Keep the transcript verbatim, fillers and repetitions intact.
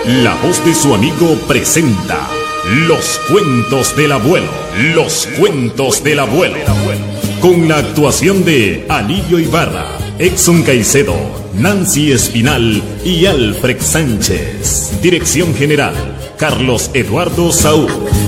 La voz de su amigo presenta Los Cuentos del Abuelo. Los Cuentos del Abuelo. Con la actuación de Alillo Ibarra, Exxon Caicedo, Nancy Espinal y Alfred Sánchez. Dirección general, Carlos Eduardo Saúl.